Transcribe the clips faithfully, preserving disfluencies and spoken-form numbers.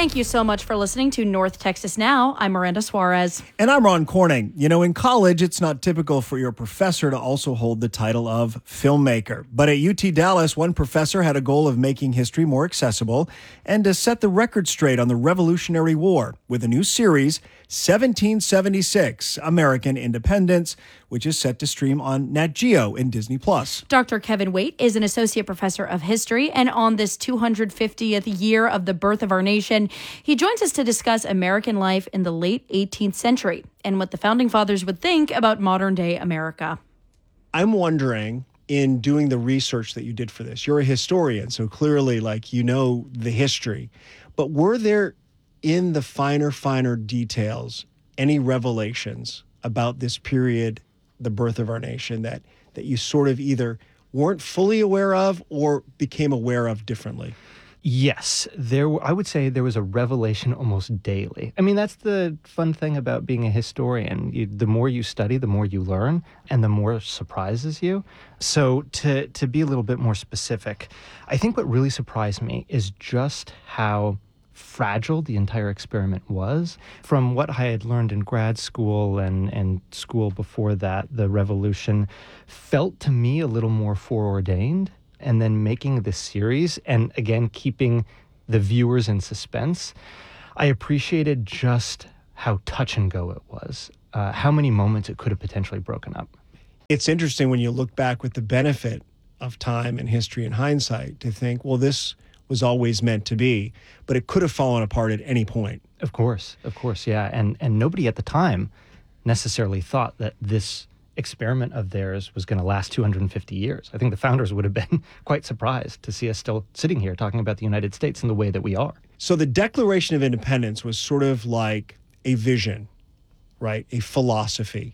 Thank you so much for listening to North Texas Now. I'm Miranda Suarez. And I'm Ron Corning. You know, in college, it's not typical for your professor to also hold the title of filmmaker. But at U T Dallas, one professor had a goal of making history more accessible and to set the record straight on the Revolutionary War with a new series, seventeen seventy-six, American Independence, which is set to stream on Nat Geo in Disney Plus. Doctor Kevin Waite is an associate professor of history, and on this two hundred fiftieth year of the birth of our nation, he joins us to discuss American life in the late eighteenth century and what the Founding Fathers would think about modern-day America. I'm wondering, in doing the research that you did for this, you're a historian, so clearly, like, you know the history, but were there, in the finer, finer details, any revelations about this period, the birth of our nation, that, that you sort of either weren't fully aware of or became aware of differently? Yes, there. I would say there was a revelation almost daily. I mean, that's the fun thing about being a historian. You, the more you study, the more you learn, and the more it surprises you. So to, to be a little bit more specific, I think what really surprised me is just how fragile the entire experiment was. From what I had learned in grad school and, and school before that, the revolution felt to me a little more foreordained. And then making this series, and again, keeping the viewers in suspense, I appreciated just how touch and go it was, uh, how many moments it could have potentially broken up. It's interesting when you look back with the benefit of time and history and hindsight to think, well, this was always meant to be, but it could have fallen apart at any point. Of course, of course, yeah. And, and nobody at the time necessarily thought that this experiment of theirs was going to last two hundred fifty years. I think the founders would have been quite surprised to see us still sitting here talking about the United States in the way that we are. So the Declaration of Independence was sort of like a vision, right? A philosophy.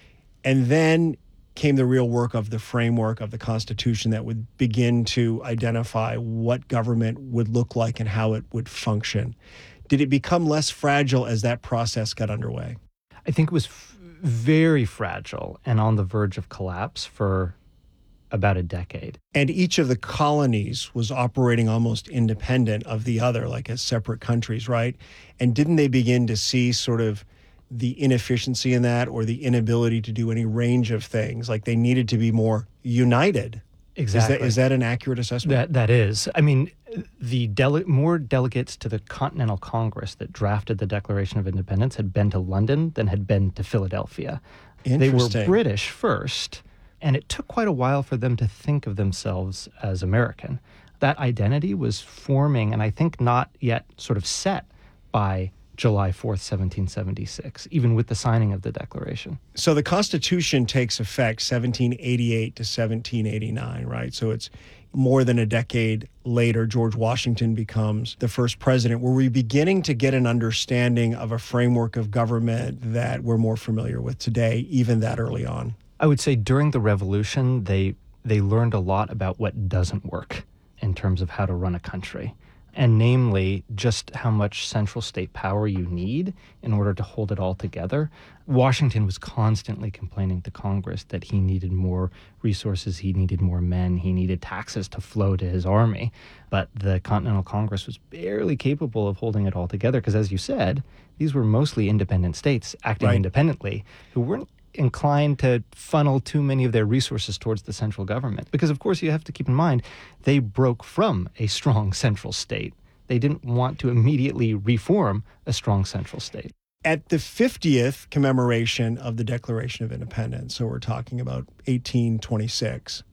And then came the real work of the framework of the Constitution that would begin to identify what government would look like and how it would function. Did it become less fragile as that process got underway? I think it was f- very fragile and on the verge of collapse for about a decade. And each of the colonies was operating almost independent of the other, like as separate countries, right? And didn't they begin to see sort of the inefficiency in that, or the inability to do any range of things? Like they needed to be more united. Exactly. Is that, is that an accurate assessment? That That is. I mean, the dele- more delegates to the Continental Congress that drafted the Declaration of Independence had been to London than had been to Philadelphia. They were British first, and it took quite a while for them to think of themselves as American. That identity was forming, and I think not yet sort of set by July fourth, seventeen seventy-six, even with the signing of the Declaration. So the Constitution takes effect seventeen eighty-eight to seventeen eighty-nine, right? So it's more than a decade later, George Washington becomes the first president. Were we beginning to get an understanding of a framework of government that we're more familiar with today, even that early on? I would say during the Revolution, they they learned a lot about what doesn't work in terms of how to run a country. And namely, just how much central state power you need in order to hold it all together. Washington was constantly complaining to Congress that he needed more resources, he needed more men, he needed taxes to flow to his army. But the Continental Congress was barely capable of holding it all together because, as you said, these were mostly independent states acting right. independently who weren't inclined to funnel too many of their resources towards the central government. Because, of course, you have to keep in mind, they broke from a strong central state. They didn't want to immediately reform a strong central state. At the fiftieth commemoration of the Declaration of Independence, so we're talking about eighteen twenty-six,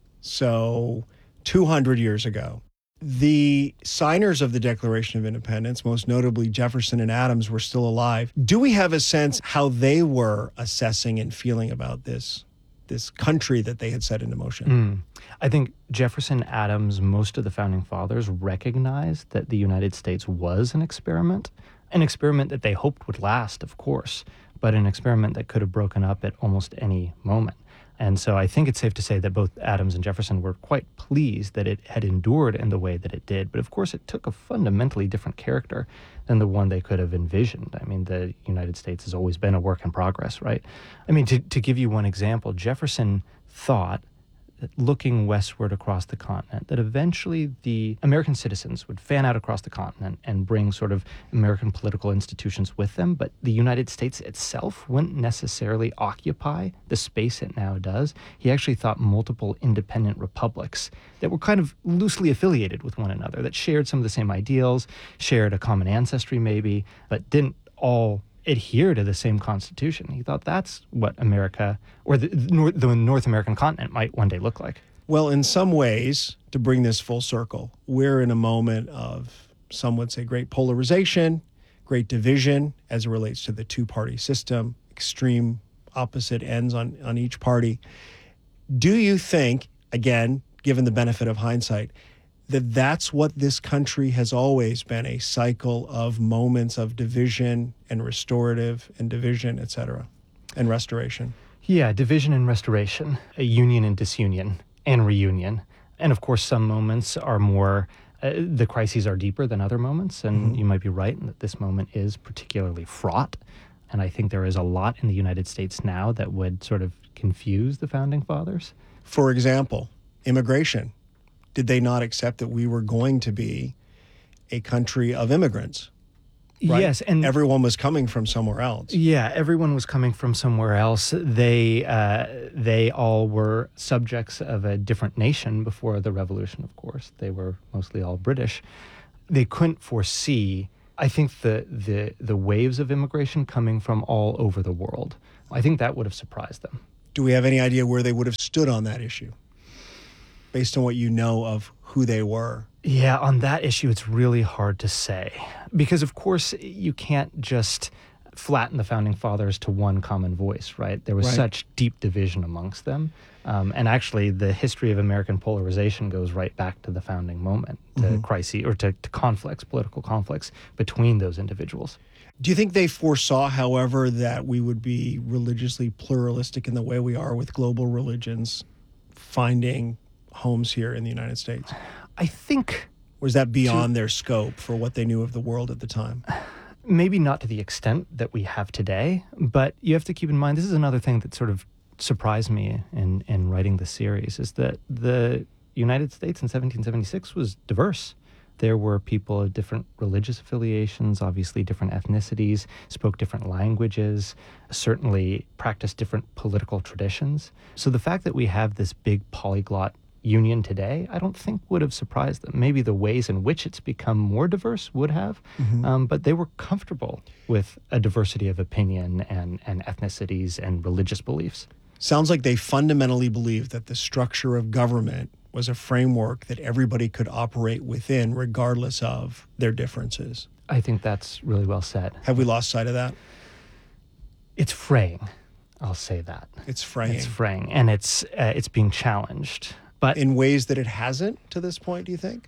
so two hundred years ago, the signers of the Declaration of Independence, most notably Jefferson and Adams, were still alive. Do we have a sense how they were assessing and feeling about this, this country that they had set into motion? Mm. I think Jefferson, Adams, most of the Founding Fathers recognized that the United States was an experiment, an experiment that they hoped would last, of course, but an experiment that could have broken up at almost any moment. And so I think it's safe to say that both Adams and Jefferson were quite pleased that it had endured in the way that it did. But of course, it took a fundamentally different character than the one they could have envisioned. I mean, the United States has always been a work in progress, right? I mean, to, to give you one example, Jefferson thought looking westward across the continent, that eventually the American citizens would fan out across the continent and bring sort of American political institutions with them, but the United States itself wouldn't necessarily occupy the space it now does. He actually thought multiple independent republics that were kind of loosely affiliated with one another, that shared some of the same ideals, shared a common ancestry maybe, but didn't all adhere to the same constitution. He thought that's what America, or the, the North American continent, might one day look like. Well, in some ways, to bring this full circle, we're in a moment of, some would say, great polarization, great division as it relates to the two-party system, extreme opposite ends on, on each party. Do you think, again, given the benefit of hindsight, that that's what this country has always been, a cycle of moments of division and restorative and division, et cetera, and restoration? Yeah, division and restoration, a union and disunion, and reunion. And of course, some moments are more, uh, the crises are deeper than other moments, and mm-hmm. you might be right in that this moment is particularly fraught. And I think there is a lot in the United States now that would sort of confuse the Founding Fathers. For example, immigration. Did they not accept that we were going to be a country of immigrants? Right? Yes, and everyone was coming from somewhere else. Yeah, everyone was coming from somewhere else. They uh, they all were subjects of a different nation before the revolution, of course. They were mostly all British. They couldn't foresee, I think, the the the waves of immigration coming from all over the world. I think that would have surprised them. Do we have any idea where they would have stood on that issue, based on what you know of who they were? Yeah, on that issue, it's really hard to say. Because, of course, you can't just flatten the Founding Fathers to one common voice, right? There was right. such deep division amongst them. Um, and actually, the history of American polarization goes right back to the founding moment, to mm-hmm. crises, or to, to conflicts, political conflicts between those individuals. Do you think they foresaw, however, that we would be religiously pluralistic in the way we are with global religions finding homes here in the United States? I think... Was that beyond to, their scope for what they knew of the world at the time? Maybe not to the extent that we have today, but you have to keep in mind, this is another thing that sort of surprised me in, in writing the series, is that the United States in seventeen seventy-six was diverse. There were people of different religious affiliations, obviously different ethnicities, spoke different languages, certainly practiced different political traditions. So the fact that we have this big polyglot union today, I don't think would have surprised them. Maybe the ways in which it's become more diverse would have, mm-hmm. um, but they were comfortable with a diversity of opinion and, and ethnicities and religious beliefs. Sounds like they fundamentally believed that the structure of government was a framework that everybody could operate within regardless of their differences. I think that's really well said. Have we lost sight of that? It's fraying. I'll say that. It's fraying. It's fraying, and it's uh, it's being challenged. But in ways that it hasn't to this point, do you think?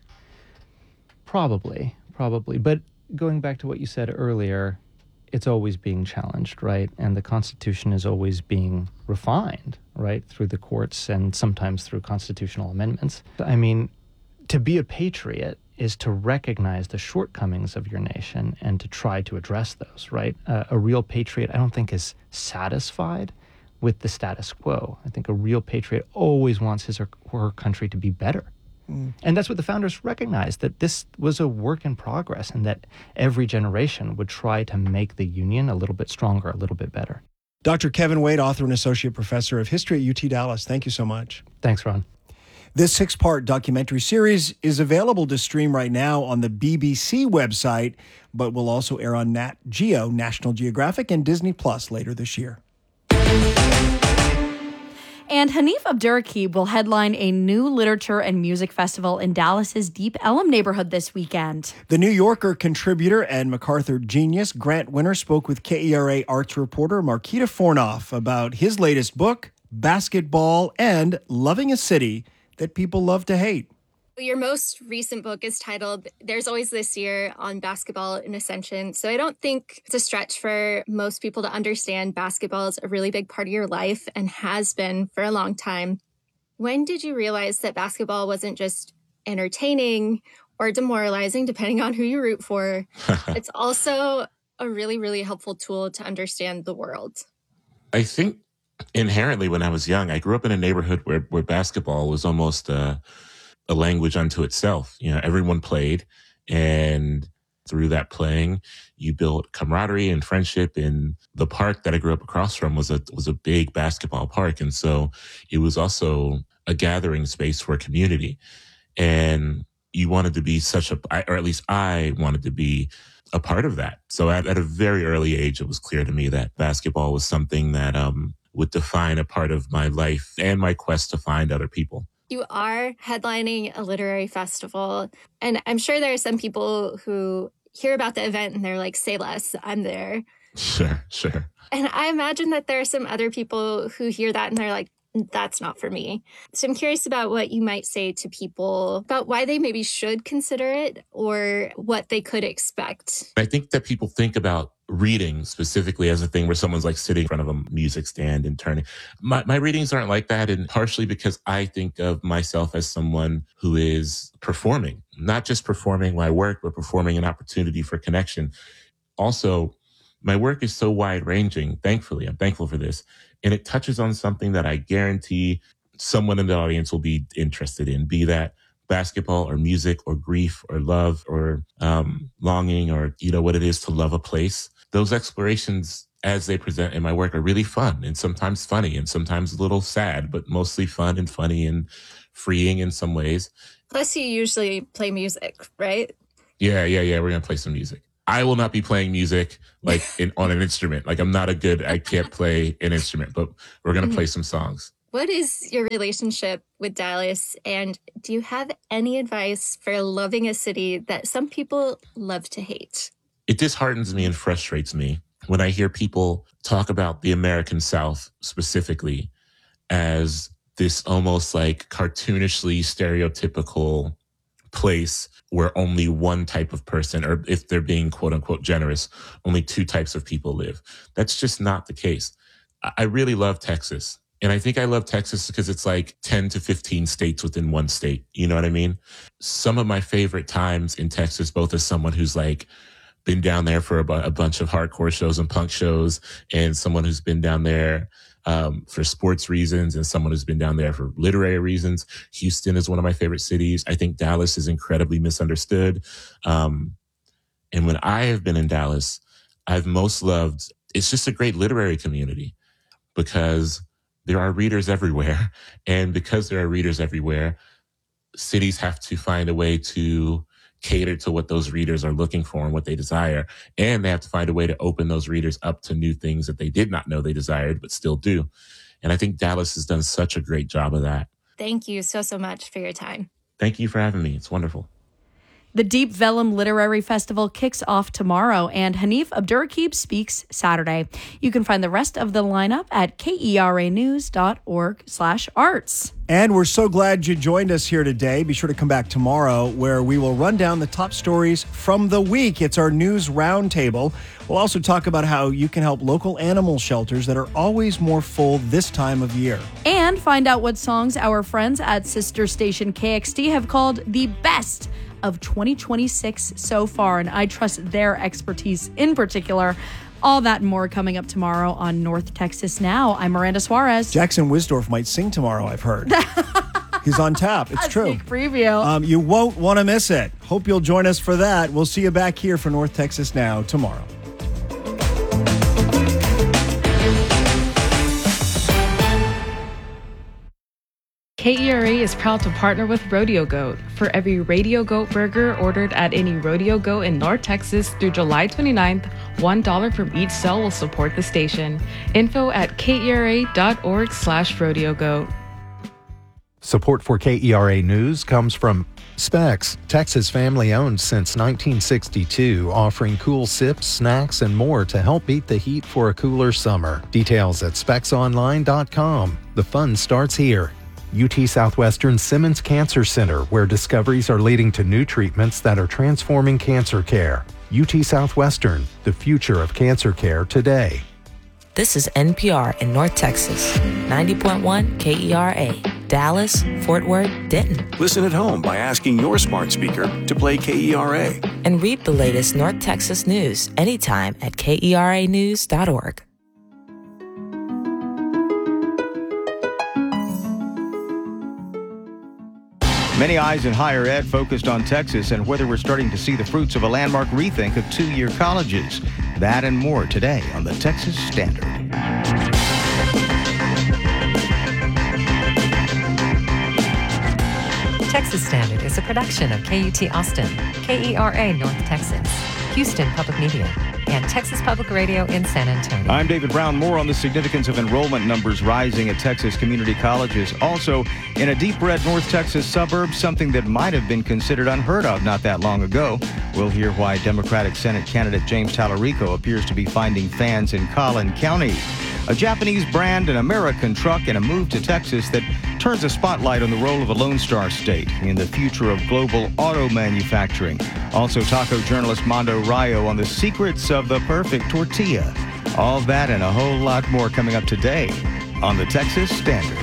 Probably, probably. But going back to what you said earlier, it's always being challenged, right? And the Constitution is always being refined, right, through the courts and sometimes through constitutional amendments. I mean, to be a patriot is to recognize the shortcomings of your nation and to try to address those, right? Uh, a real patriot, I don't think, is satisfied with the status quo. I think a real patriot always wants his or her country to be better. Mm. And that's what the founders recognized, that this was a work in progress and that every generation would try to make the Union a little bit stronger, a little bit better. Doctor Kevin Wade, author and associate professor of history at U T Dallas. Thank you so much. Thanks, Ron. This six-part documentary series is available to stream right now on the B B C website, but will also air on Nat Geo, National Geographic, and Disney Plus later this year. And Hanif Abdurraqib will headline a new literature and music festival in Dallas's Deep Ellum neighborhood this weekend. The New Yorker contributor and MacArthur Genius Grant Winter spoke with K E R A arts reporter Marquita Fornoff about his latest book, Basketball, and Loving a City That People Love to Hate. Your most recent book is titled There's Always This Year on Basketball in Ascension. So I don't think it's a stretch for most people to understand basketball is a really big part of your life and has been for a long time. When did you realize that basketball wasn't just entertaining or demoralizing, depending on who you root for? It's also a really, really helpful tool to understand the world. I think inherently, when I was young, I grew up in a neighborhood where, where basketball was almost a, a language unto itself. You know, everyone played, and through that playing, you built camaraderie and friendship. And the park that I grew up across from was a was a big basketball park, and so it was also a gathering space for a community. And you wanted to be such a, or at least I wanted to be a part of that. So at, at a very early age, it was clear to me that basketball was something that um, would define a part of my life and my quest to find other people. You are headlining a literary festival, and I'm sure there are some people who hear about the event and they're like, say less, I'm there. Sure, sure. And I imagine that there are some other people who hear that and they're like, that's not for me. So I'm curious about what you might say to people about why they maybe should consider it or what they could expect. I think that people think about reading specifically as a thing where someone's like sitting in front of a music stand and turning. My, my readings aren't like that, and partially because I think of myself as someone who is performing, not just performing my work, but performing an opportunity for connection. Also, my work is so wide-ranging, thankfully. I'm thankful for this. And it touches on something that I guarantee someone in the audience will be interested in, be that basketball or music or grief or love or um, longing or, you know, what it is to love a place. Those explorations as they present in my work are really fun and sometimes funny and sometimes a little sad, but mostly fun and funny and freeing in some ways. Plus, you usually play music, right? Yeah, yeah, yeah. We're going to play some music. I will not be playing music like in, on an instrument. Like I'm not a good, I can't play an instrument, but we're going to play some songs. What is your relationship with Dallas? And do you have any advice for loving a city that some people love to hate? It disheartens me and frustrates me when I hear people talk about the American South specifically as this almost like cartoonishly stereotypical place where only one type of person, or if they're being quote unquote generous, only two types of people live. That's just not the case. I really love Texas. And I think I love Texas because it's like ten to fifteen states within one state. You know what I mean? Some of my favorite times in Texas, both as someone who's like been down there for a, bu- a bunch of hardcore shows and punk shows, and someone who's been down there Um, for sports reasons, and someone who's been down there for literary reasons. Houston is one of my favorite cities. I think Dallas is incredibly misunderstood. Um, and when I have been in Dallas, I've most loved, it's just a great literary community because there are readers everywhere. And because there are readers everywhere, cities have to find a way to cater to what those readers are looking for and what they desire. And they have to find a way to open those readers up to new things that they did not know they desired, but still do. And I think Dallas has done such a great job of that. Thank you so, so much for your time. Thank you for having me. It's wonderful. The Deep Vellum Literary Festival kicks off tomorrow, and Hanif Abdurraqib speaks Saturday. You can find the rest of the lineup at keranews.org slash arts. And we're so glad you joined us here today. Be sure to come back tomorrow where we will run down the top stories from the week. It's our news roundtable. We'll also talk about how you can help local animal shelters that are always more full this time of year. And find out what songs our friends at sister station K X T have called the best of twenty twenty-six so far, and I trust their expertise in particular. All that and more coming up tomorrow on North Texas Now. I'm Miranda Suarez. Jackson Wisdorf might sing tomorrow, I've heard. He's on tap. It's A true. sneak preview. Um, you won't want to miss it. Hope you'll join us for that. We'll see you back here for North Texas Now tomorrow. K E R A is proud to partner with Rodeo Goat. For every Rodeo Goat burger ordered at any Rodeo Goat in North Texas through July twenty-ninth, one dollar from each sale will support the station. Info at kera.org slash Rodeo Goat. Support for K E R A News comes from Specs, Texas family-owned since nineteen sixty-two, offering cool sips, snacks, and more to help beat the heat for a cooler summer. Details at specs online dot com. The fun starts here. U T Southwestern Simmons Cancer Center, where discoveries are leading to new treatments that are transforming cancer care. U T Southwestern, the future of cancer care today. This is N P R in North Texas, ninety point one K E R A, Dallas, Fort Worth, Denton. Listen at home by asking your smart speaker to play K E R A. And read the latest North Texas news anytime at K E R A news dot org. Many eyes in higher ed focused on Texas and whether we're starting to see the fruits of a landmark rethink of two-year colleges. That and more today on the Texas Standard. Texas Standard is a production of K U T Austin, K E R A North Texas, Houston Public Media, and Texas Public Radio in San Antonio. I'm David Brown. More on the significance of enrollment numbers rising at Texas community colleges. Also, in a deep red North Texas suburb, something that might have been considered unheard of not that long ago. We'll hear why Democratic Senate candidate James Tallarico appears to be finding fans in Collin County. A Japanese brand, an American truck, and a move to Texas that turns a spotlight on the role of a Lone Star State in the future of global auto manufacturing. Also, taco journalist Mondo Rayo on the secrets of the perfect tortilla. All that and a whole lot more coming up today on the Texas Standard.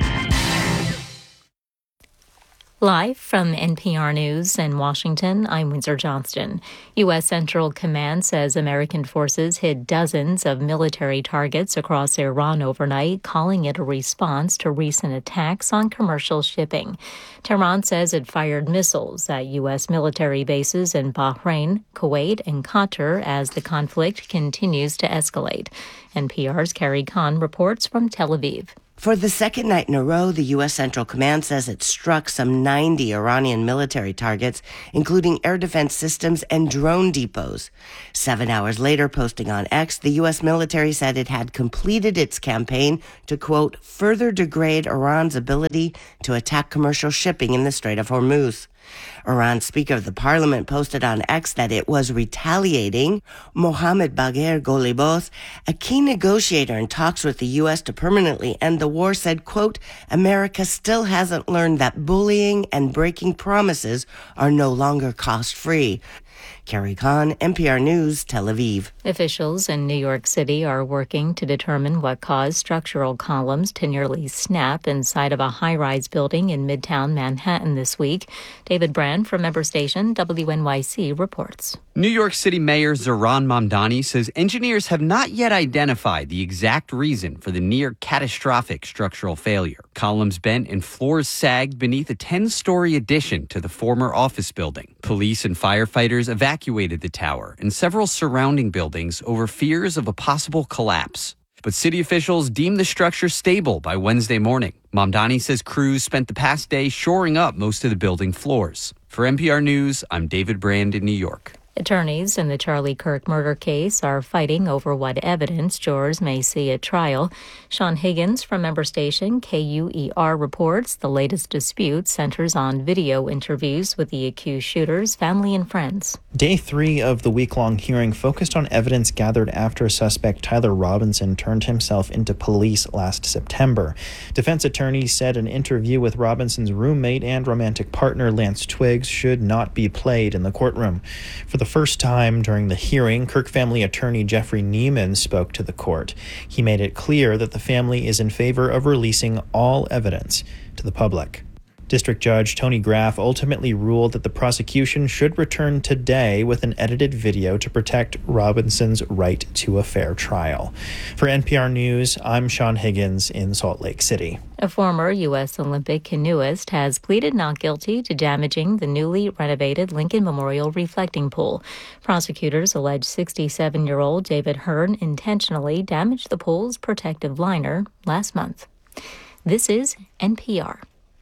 Live from N P R News in Washington, I'm Windsor Johnston. U S. Central Command says American forces hit dozens of military targets across Iran overnight, calling it a response to recent attacks on commercial shipping. Tehran says it fired missiles at U S military bases in Bahrain, Kuwait, and Qatar as the conflict continues to escalate. N P R's Carrie Kahn reports from Tel Aviv. For the second night in a row, the U S. Central Command says it struck some ninety Iranian military targets, including air defense systems and drone depots. Seven hours later, posting on X, the U S military said it had completed its campaign to, quote, further degrade Iran's ability to attack commercial shipping in the Strait of Hormuz. Iran's Speaker of the Parliament posted on X that it was retaliating. Mohammad Bagher Golibos, a key negotiator in talks with the U S to permanently end the war, said, quote, America still hasn't learned that bullying and breaking promises are no longer cost-free. Carrie Kahn, N P R News, Tel Aviv. Officials in New York City are working to determine what caused structural columns to nearly snap inside of a high-rise building in Midtown Manhattan this week. David Brand from member station W N Y C reports. New York City Mayor Zohran Mamdani says engineers have not yet identified the exact reason for the near-catastrophic structural failure. Columns bent and floors sagged beneath a ten-story addition to the former office building. Police and firefighters evacuated the tower and several surrounding buildings over fears of a possible collapse. But city officials deemed the structure stable by Wednesday morning. Mamdani says crews spent the past day shoring up most of the building floors. For N P R News, I'm David Brand in New York. Attorneys in the Charlie Kirk murder case are fighting over what evidence jurors may see at trial. Sean Higgins from member station K U E R reports the latest dispute centers on video interviews with the accused shooters, family, and friends. Day three of the week-long hearing focused on evidence gathered after suspect Tyler Robinson turned himself into police last September. Defense attorneys said an interview with Robinson's roommate and romantic partner, Lance Twiggs, should not be played in the courtroom. For the first time during the hearing, Kirk family attorney Jeffrey Neiman spoke to the court. He made it clear that the family is in favor of releasing all evidence to the public. District Judge Tony Graff ultimately ruled that the prosecution should return today with an edited video to protect Robinson's right to a fair trial. For N P R News, I'm Sean Higgins in Salt Lake City. A former U S Olympic canoeist has pleaded not guilty to damaging the newly renovated Lincoln Memorial reflecting pool. Prosecutors allege sixty-seven-year-old David Hearn intentionally damaged the pool's protective liner last month. This is N P R.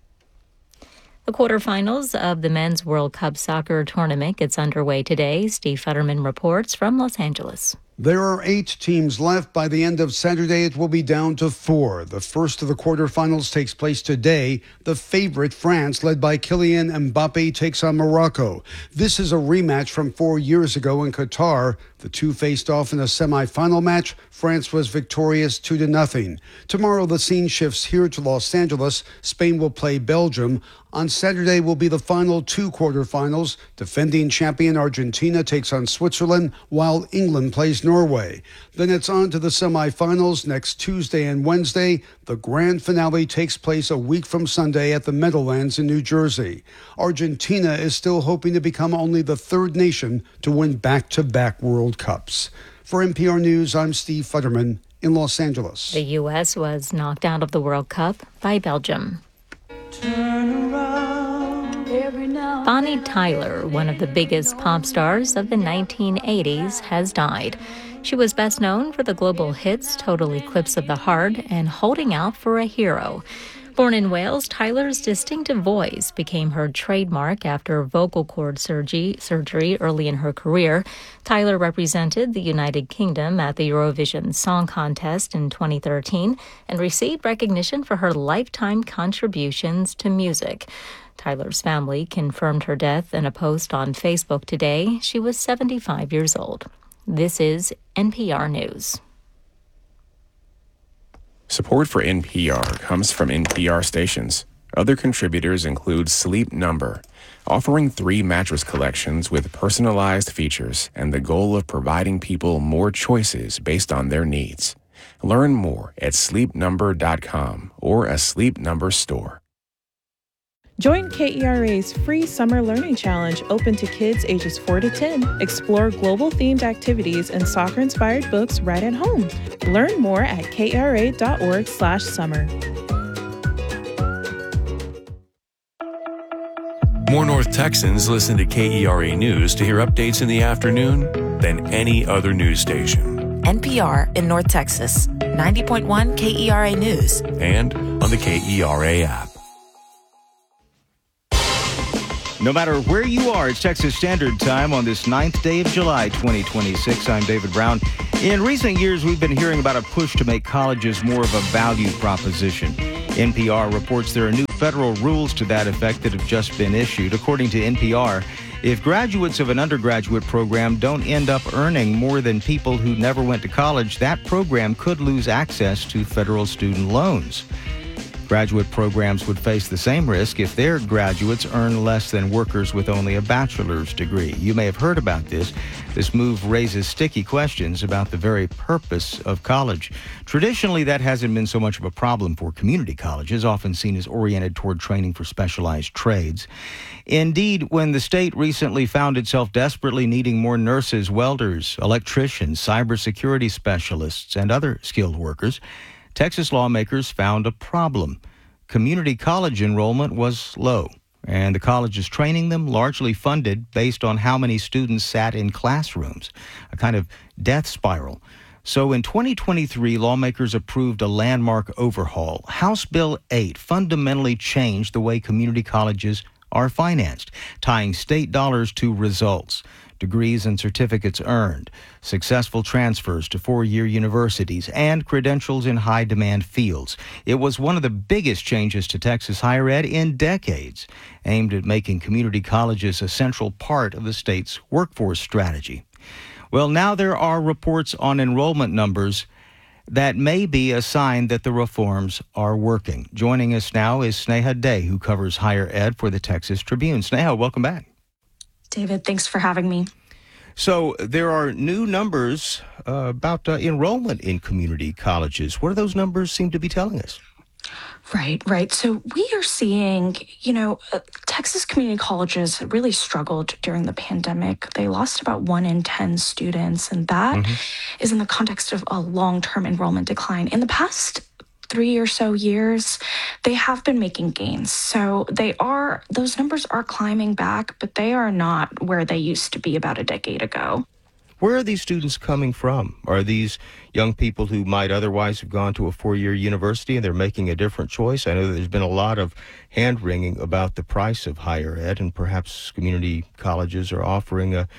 The quarterfinals of the Men's World Cup soccer tournament gets underway today. Steve Futterman reports from Los Angeles. There are eight teams left. By the end of Saturday, it will be down to four. The first of the quarterfinals takes place today. The favorite, France, led by Kylian Mbappe, takes on Morocco. This is a rematch from four years ago in Qatar. The two faced off in a semifinal match. France was victorious two to nothing. Tomorrow, the scene shifts here to Los Angeles. Spain will play Belgium. On Saturday will be the final two quarterfinals. Defending champion Argentina takes on Switzerland, while England plays Norway. Then it's on to the semifinals next Tuesday and Wednesday. The grand finale takes place a week from Sunday at the Meadowlands in New Jersey. Argentina is still hoping to become only the third nation to win back-to-back World Cups. For N P R News, I'm Steve Futterman in Los Angeles. The U S was knocked out of the World Cup by Belgium. Turn around, Bonnie Tyler, one of the biggest pop stars of the nineteen eighties, has died. She was best known for the global hits Total Eclipse of the Heart and Holding Out for a Hero. Born in Wales, Tyler's distinctive voice became her trademark after vocal cord surgery, surgery early in her career. Tyler represented the United Kingdom at the Eurovision Song Contest in twenty thirteen and received recognition for her lifetime contributions to music. Tyler's family confirmed her death in a post on Facebook today. She was seventy-five years old. This is N P R News. Support for N P R comes from N P R stations. Other contributors include Sleep Number, offering three mattress collections with personalized features and the goal of providing people more choices based on their needs. Learn more at sleep number dot com or a Sleep Number store. Join K E R A's free Summer Learning Challenge open to kids ages four to ten. Explore global-themed activities and soccer-inspired books right at home. Learn more at kra.org slash summer. More North Texans listen to K E R A News to hear updates in the afternoon than any other news station. N P R in North Texas, ninety point one K E R A News. And on the K E R A app. No matter where you are, it's Texas Standard Time on this ninth day of July, twenty twenty-six. I'm David Brown. In recent years, we've been hearing about a push to make colleges more of a value proposition. N P R reports there are new federal rules to that effect that have just been issued. According to N P R, if graduates of an undergraduate program don't end up earning more than people who never went to college, that program could lose access to federal student loans. Graduate programs would face the same risk if their graduates earn less than workers with only a bachelor's degree. You may have heard about this. This move raises sticky questions about the very purpose of college. Traditionally, that hasn't been so much of a problem for community colleges, often seen as oriented toward training for specialized trades. Indeed, when the state recently found itself desperately needing more nurses, welders, electricians, cybersecurity specialists, and other skilled workers, Texas lawmakers found a problem. Community college enrollment was low, and the colleges training them largely funded based on how many students sat in classrooms, a kind of death spiral. So in twenty twenty-three, lawmakers approved a landmark overhaul. House Bill eight fundamentally changed the way community colleges are financed, tying state dollars to results. Degrees and certificates earned, successful transfers to four-year universities, and credentials in high-demand fields. It was one of the biggest changes to Texas higher ed in decades, aimed at making community colleges a central part of the state's workforce strategy. Well, now there are reports on enrollment numbers that may be a sign that the reforms are working. Joining us now is Sneha Day, who covers higher ed for the Texas Tribune. Sneha, welcome back. David, thanks for having me. So there are new numbers uh, about uh, enrollment in community colleges. What do those numbers seem to be telling us? Right, right. So we are seeing, you know, uh, Texas community colleges really struggled during the pandemic. They lost about one in ten students, and that mm-hmm. is in the context of a long-term enrollment decline. In the past three or so years, they have been making gains. So they are, those numbers are climbing back, but they are not where they used to be about a decade ago. Where are these students coming from? Are these young people who might otherwise have gone to a four-year university and they're making a different choice? I know that there's been a lot of hand-wringing about the price of higher ed, and perhaps community colleges are offering, a,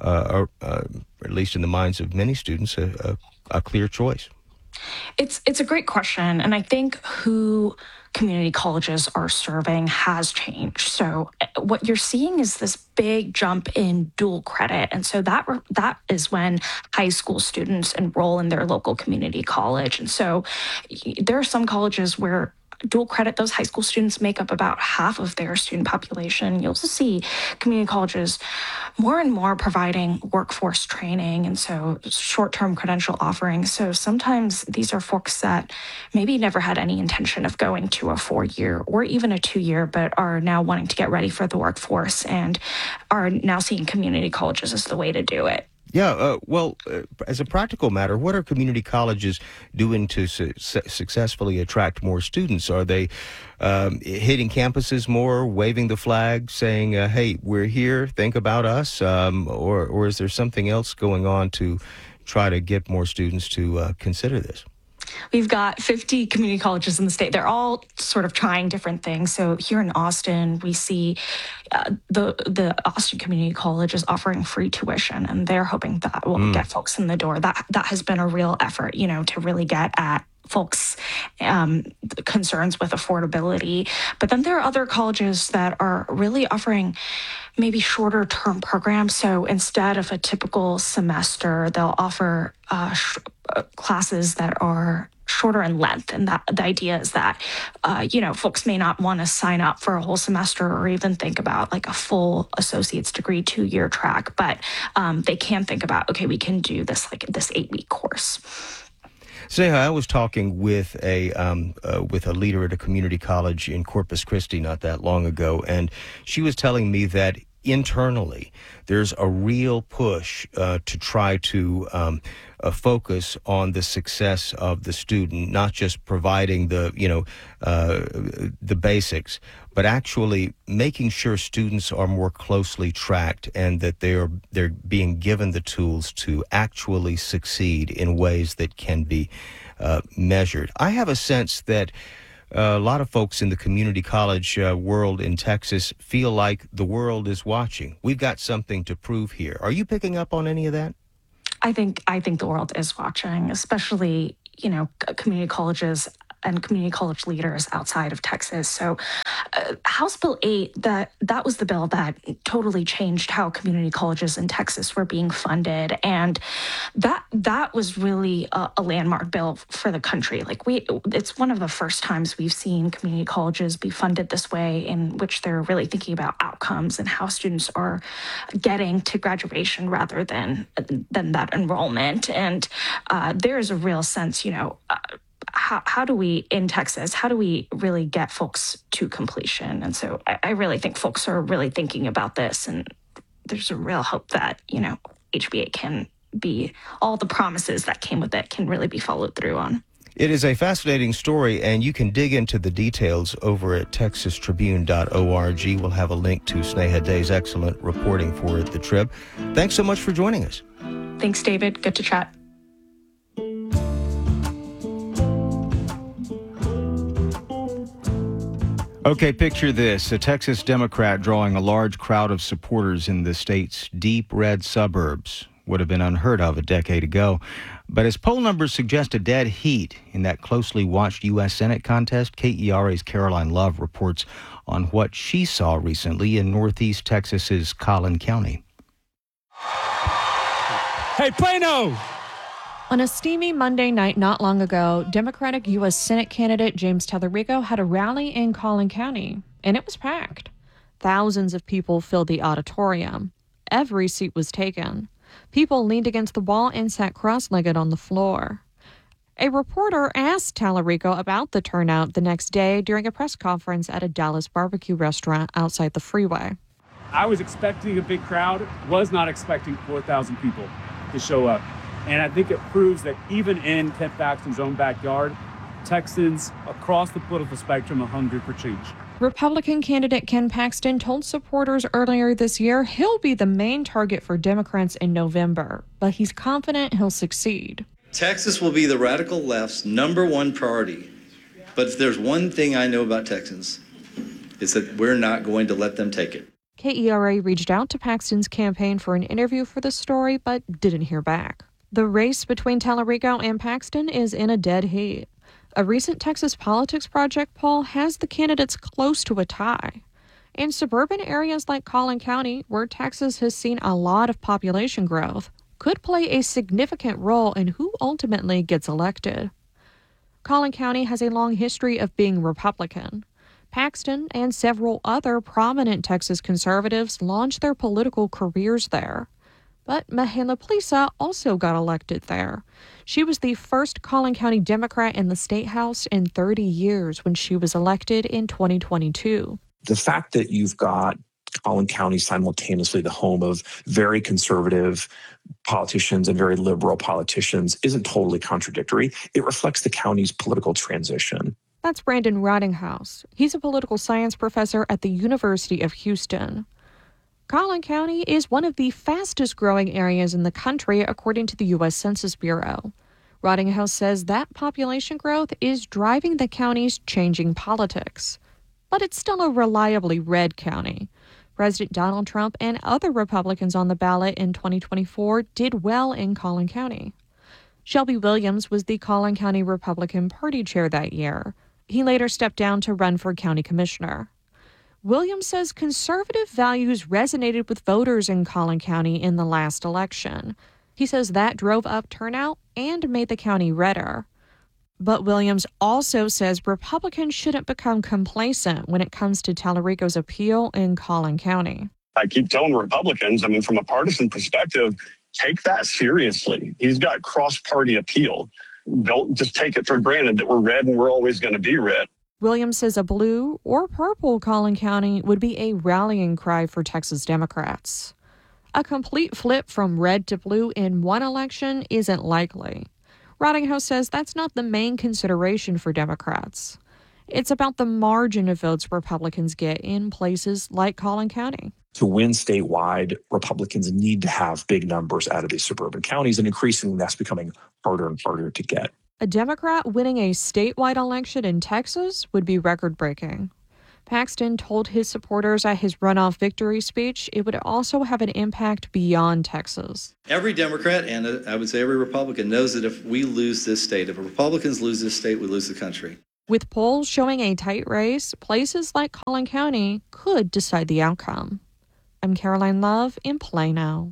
a, a, a at least in the minds of many students, a, a, a clear choice. It's it's a great question, and I think who community colleges are serving has changed. So what you're seeing is this big jump in dual credit, and so that that is when high school students enroll in their local community college. And so there are some colleges where dual credit, those high school students make up about half of their student population. You'll also see community colleges more and more providing workforce training, and so short-term credential offerings. So sometimes these are folks that maybe never had any intention of going to a four-year or even a two-year, but are now wanting to get ready for the workforce and are now seeing community colleges as the way to do it. Yeah, uh, well, uh, as a practical matter, what are community colleges doing to su- successfully attract more students? Are they um, hitting campuses more, waving the flag, saying, uh, hey, we're here, think about us? Um, or, or is there something else going on to try to get more students to uh, consider this? We've got fifty community colleges in the state. They're all sort of trying different things. So here in Austin, we see uh, the the Austin Community College is offering free tuition, and they're hoping that will mm. get folks in the door. That that has been a real effort, you know, to really get at folks' um, concerns with affordability. But then there are other colleges that are really offering maybe shorter term programs. So instead of a typical semester, they'll offer uh, sh- uh, classes that are shorter in length. And that the idea is that, uh, you know, folks may not want to sign up for a whole semester or even think about like a full associate's degree two-year track, but um, they can think about, okay, we can do this like this eight-week course. Sneha, I was talking with a um, uh, with a leader at a community college in Corpus Christi not that long ago, and she was telling me that internally there's a real push uh, to try to um, uh, focus on the success of the student, not just providing the you know uh, the basics, but actually making sure students are more closely tracked and that they are they're being given the tools to actually succeed in ways that can be uh, measured. I have a sense that uh, a lot of folks in the community college uh, world in Texas feel like the world is watching. We've got something to prove here. Are you picking up on any of that? I think I think the world is watching, especially, you know, community colleges and community college leaders outside of Texas. So uh, House Bill eight, that that was the bill that totally changed how community colleges in Texas were being funded. And that that was really a, a landmark bill for the country. Like we, it's one of the first times we've seen community colleges be funded this way, in which they're really thinking about outcomes and how students are getting to graduation rather than, than that enrollment. And uh, there is a real sense, you know, uh, How, how do we, in Texas, how do we really get folks to completion? And so I, I really think folks are really thinking about this, and there's a real hope that, you know, H B A can be, all the promises that came with it can really be followed through on. It is a fascinating story, and you can dig into the details over at texas tribune dot org. We'll have a link to Sneha Day's excellent reporting for the Trib. Thanks so much for joining us. Thanks, David. Good to chat. Okay, picture this. A Texas Democrat drawing a large crowd of supporters in the state's deep red suburbs. Would have been unheard of a decade ago. But as poll numbers suggest a dead heat in that closely watched U S Senate contest, K E R A's Caroline Love reports on what she saw recently in northeast Texas's Collin County. Hey, Plano! On a steamy Monday night not long ago, Democratic U S Senate candidate James Tallarico had a rally in Collin County, and it was packed. Thousands of people filled the auditorium. Every seat was taken. People leaned against the wall and sat cross-legged on the floor. A reporter asked Tallarico about the turnout the next day during a press conference at a Dallas barbecue restaurant outside the freeway. I was expecting a big crowd, was not expecting four thousand people to show up. And I think it proves that even in Ken Paxton's own backyard, Texans across the political spectrum are hungry for change. Republican candidate Ken Paxton told supporters earlier this year he'll be the main target for Democrats in November, but he's confident he'll succeed. Texas will be the radical left's number one priority. But if there's one thing I know about Texans, it's that we're not going to let them take it. K E R A reached out to Paxton's campaign for an interview for the story, but didn't hear back. The race between Tallarico and Paxton is in a dead heat. A recent Texas Politics Project poll has the candidates close to a tie. In suburban areas like Collin County, where Texas has seen a lot of population growth, could play a significant role in who ultimately gets elected. Collin County has a long history of being Republican. Paxton and several other prominent Texas conservatives launched their political careers there. But Mihaela Plisa also got elected there. She was the first Collin County Democrat in the state house in thirty years when she was elected in twenty twenty-two. The fact that you've got Collin County simultaneously the home of very conservative politicians and very liberal politicians isn't totally contradictory. It reflects the county's political transition. That's Brandon Rottinghaus. He's a political science professor at the University of Houston. Collin County is one of the fastest growing areas in the country, according to the U S Census Bureau. Rottinghaus says that population growth is driving the county's changing politics. But it's still a reliably red county. President Donald Trump and other Republicans on the ballot in twenty twenty-four did well in Collin County. Shelby Williams was the Collin County Republican Party chair that year. He later stepped down to run for county commissioner. Williams says conservative values resonated with voters in Collin County in the last election. He says that drove up turnout and made the county redder. But Williams also says Republicans shouldn't become complacent when it comes to Tallarico's appeal in Collin County. I keep telling Republicans, I mean, from a partisan perspective, take that seriously. He's got cross-party appeal. Don't just take it for granted that we're red and we're always going to be red. Williams says a blue or purple Collin County would be a rallying cry for Texas Democrats. A complete flip from red to blue in one election isn't likely. Rottinghaus says that's not the main consideration for Democrats. It's about the margin of votes Republicans get in places like Collin County. To win statewide, Republicans need to have big numbers out of these suburban counties, and increasingly that's becoming harder and harder to get. A Democrat winning a statewide election in Texas would be record-breaking. Paxton told his supporters at his runoff victory speech it would also have an impact beyond Texas. Every Democrat, and I would say every Republican, knows that if we lose this state, if Republicans lose this state, we lose the country. With polls showing a tight race, places like Collin County could decide the outcome. I'm Caroline Love in Plano.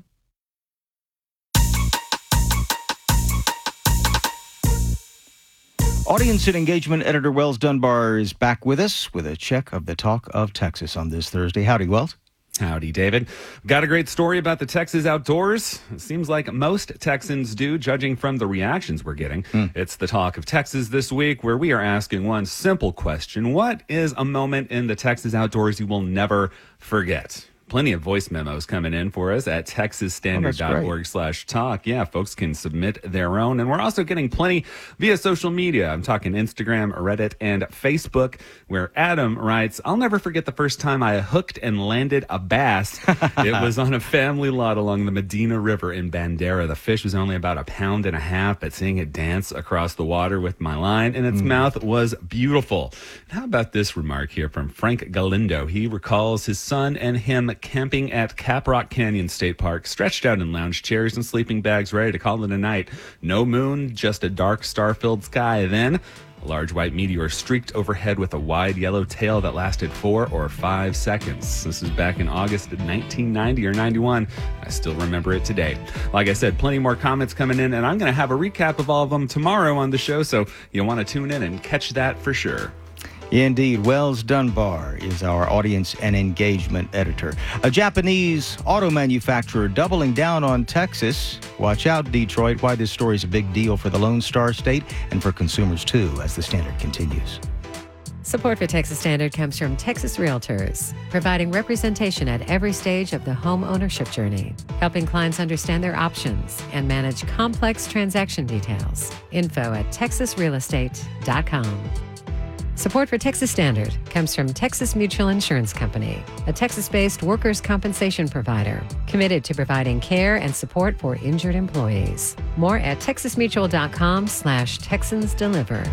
Audience and engagement editor Wells Dunbar is back with us with a check of the talk of Texas on this Thursday. Howdy, Wells. Howdy, David. Got a great story about the Texas outdoors. It seems like most Texans do, judging from the reactions we're getting. Mm. It's the talk of Texas this week, where we are asking one simple question. What is a moment in the Texas outdoors you will never forget? Plenty of voice memos coming in for us at texas standard dot org slash talk. Yeah, folks can submit their own. And we're also getting plenty via social media. I'm talking Instagram, Reddit, and Facebook, where Adam writes, I'll never forget the first time I hooked and landed a bass. It was on a family lot along the Medina River in Bandera. The fish was only about a pound and a half, but seeing it dance across the water with my line in its mm. mouth was beautiful. And how about this remark here from Frank Galindo? He recalls his son and him camping at Caprock Canyon State Park, stretched out in lounge chairs and sleeping bags, ready to call it a night. No moon, just a dark star-filled sky. Then a large white meteor streaked overhead with a wide yellow tail that lasted four or five seconds. This is back in August of nineteen ninety or ninety-one. I still remember it today. Like I said, plenty more comments coming in, and I'm going to have a recap of all of them tomorrow on the show, so you'll want to tune in and catch that for sure. Indeed, Wells Dunbar is our audience and engagement editor. A Japanese auto manufacturer doubling down on Texas. Watch out, Detroit, why this story is a big deal for the Lone Star State and for consumers, too, as the Standard continues. Support for Texas Standard comes from Texas Realtors, providing representation at every stage of the home ownership journey, helping clients understand their options and manage complex transaction details. Info at texas real estate dot com. Support for Texas Standard comes from Texas Mutual Insurance Company, a Texas-based workers' compensation provider committed to providing care and support for injured employees. More at texas mutual dot com slash Texans Deliver.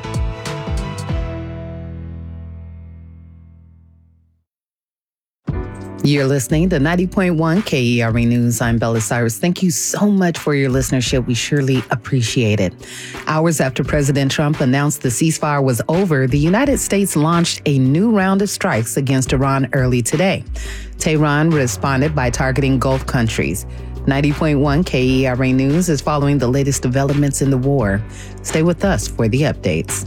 You're listening to ninety point one K E R A News. I'm Bella Cyrus. Thank you so much for your listenership. We surely appreciate it. Hours after President Trump announced the ceasefire was over, the United States launched a new round of strikes against Iran early today. Tehran responded by targeting Gulf countries. ninety point one K E R A News is following the latest developments in the war. Stay with us for the updates.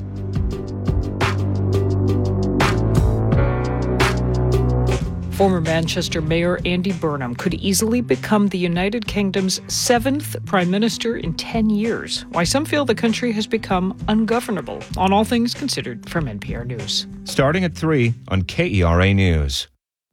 Former Manchester Mayor Andy Burnham could easily become the United Kingdom's seventh Prime Minister in ten years. Why some feel the country has become ungovernable. On All Things Considered from N P R News. Starting at three on K E R A News.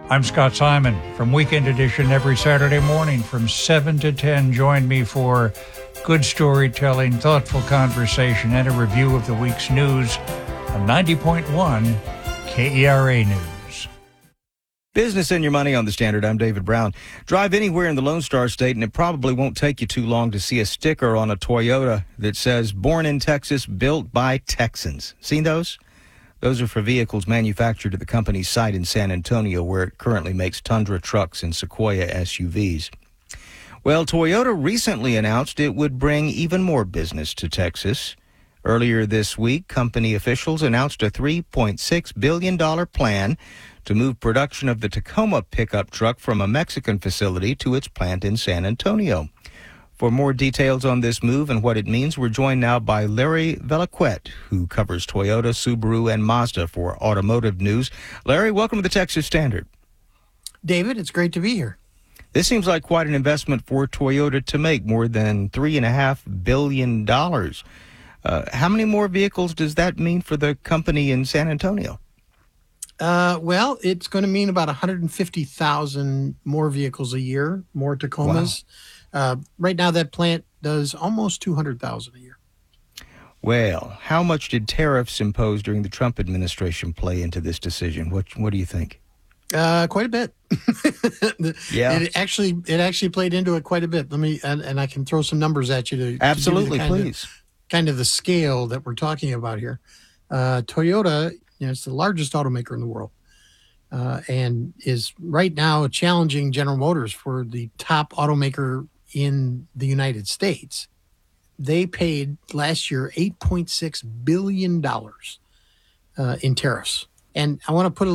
I'm Scott Simon from Weekend Edition every Saturday morning from seven to ten. Join me for good storytelling, thoughtful conversation, and a review of the week's news on ninety point one K E R A News. Business and your money on the Standard. I'm David Brown. Drive anywhere in the Lone Star State, and it probably won't take you too long to see a sticker on a Toyota that says, born in Texas, built by Texans. Seen those? Those are for vehicles manufactured at the company's site in San Antonio, where it currently makes Tundra trucks and Sequoia S U Vs. Well, Toyota recently announced it would bring even more business to Texas. Earlier this week, company officials announced a three point six billion dollars plan to move production of the Tacoma pickup truck from a Mexican facility to its plant in San Antonio. For more details on this move and what it means, we're joined now by Larry Velaquette, who covers Toyota, Subaru, and Mazda for Automotive News. Larry, welcome to the Texas Standard. David, it's great to be here. This seems like quite an investment for Toyota to make, more than three point five billion dollars. Uh, how many more vehicles does that mean for the company in San Antonio? Uh, well, it's going to mean about one hundred fifty thousand more vehicles a year, more Tacomas. Wow. Uh, right now, that plant does almost two hundred thousand a year. Well, how much did tariffs imposed during the Trump administration play into this decision? What What do you think? Uh, quite a bit. Yeah, it actually it actually played into it quite a bit. Let me and, and I can throw some numbers at you to absolutely to give you the kind please of, kind of the scale that we're talking about here. Uh, Toyota, you know, it's the largest automaker in the world. Uh, and is right now challenging General Motors for the top automaker in the United States. They paid last year eight point six billion dollars uh, in tariffs. And I want to put a